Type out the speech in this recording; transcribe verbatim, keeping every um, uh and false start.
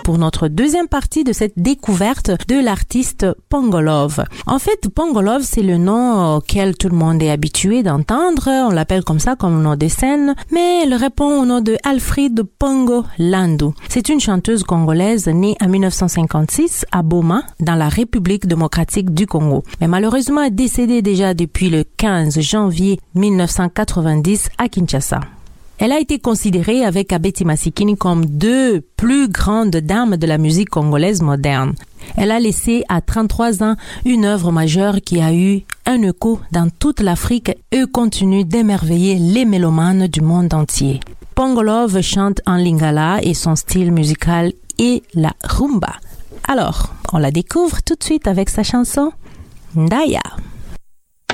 pour notre deuxième partie de cette découverte de l'artiste Pongolove. En fait, Pongolove, c'est le nom auquel tout le monde est habitué d'entendre. On l'appelle comme ça, comme nom de scène, mais elle répond au nom de Alfred Pongo Landu. C'est une chanteuse congolaise née en dix-neuf cent cinquante-six à Boma, dans la République démocratique du Congo. Mais malheureusement, elle est décédée déjà depuis le quinze janvier mille neuf cent quatre-vingt-dix à Kinshasa. Elle a été considérée avec Abeti Masikini comme deux plus grandes dames de la musique congolaise moderne. Elle a laissé à trente-trois ans une œuvre majeure qui a eu un écho dans toute l'Afrique et continue d'émerveiller les mélomanes du monde entier. Pongolove chante en lingala et son style musical est la rumba. Alors, on la découvre tout de suite avec sa chanson Ndaya.